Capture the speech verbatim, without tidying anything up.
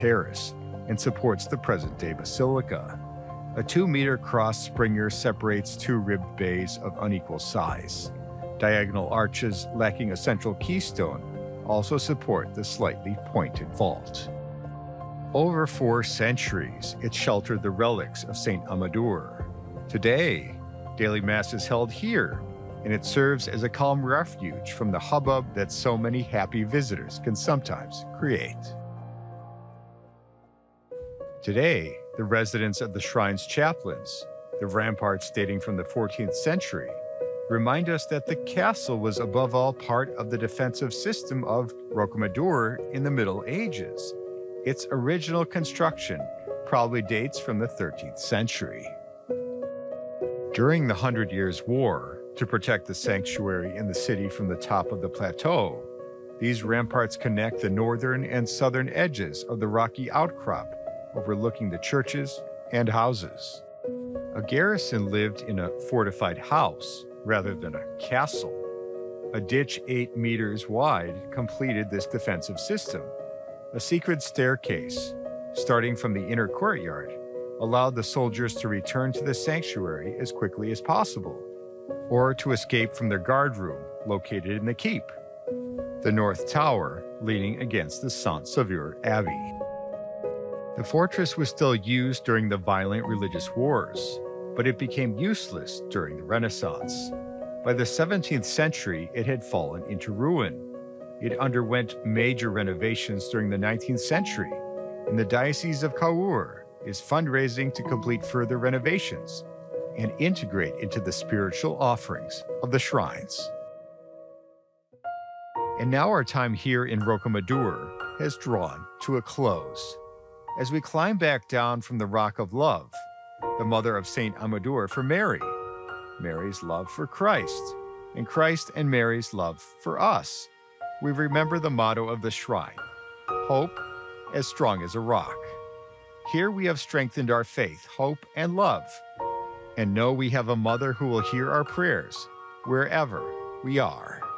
terrace and supports the present-day basilica. A two-meter cross springer separates two ribbed bays of unequal size. Diagonal arches lacking a central keystone also support the slightly pointed vault. Over four centuries, it sheltered the relics of Saint Amador. Today, daily Mass is held here, and it serves as a calm refuge from the hubbub that so many happy visitors can sometimes create. Today, the residents of the shrine's chaplains, the ramparts dating from the fourteenth century, remind us that the castle was above all part of the defensive system of Rocamadour in the Middle Ages. Its original construction probably dates from the thirteenth century. During the Hundred Years' War, to protect the sanctuary and the city from the top of the plateau, these ramparts connect the northern and southern edges of the rocky outcrop, overlooking the churches and houses. A garrison lived in a fortified house rather than a castle. A ditch eight meters wide completed this defensive system. A secret staircase, starting from the inner courtyard, allowed the soldiers to return to the sanctuary as quickly as possible, or to escape from their guard room located in the keep, the North Tower leaning against the Saint-Sauveur Abbey. The fortress was still used during the violent religious wars, but it became useless during the Renaissance. By the seventeenth century, it had fallen into ruin. It underwent major renovations during the nineteenth century, and the Diocese of Cahors is fundraising to complete further renovations and integrate into the spiritual offerings of the shrines. And now our time here in Rocamadour has drawn to a close. As we climb back down from the Rock of Love, the mother of Saint Amador for Mary, Mary's love for Christ, and Christ and Mary's love for us, we remember the motto of the shrine, hope as strong as a rock. Here we have strengthened our faith, hope, and love, and know we have a mother who will hear our prayers wherever we are.